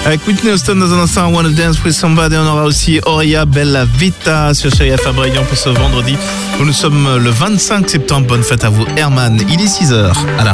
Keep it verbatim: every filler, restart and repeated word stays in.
Avec Whitney Houston dans un instant, Wanna Dance with Somebody. On aura aussi Auria Bella Vita sur Chérie F M Briand pour ce vendredi où nous sommes le vingt-cinq septembre. Bonne fête à vous, Herman. Il est six heures. À la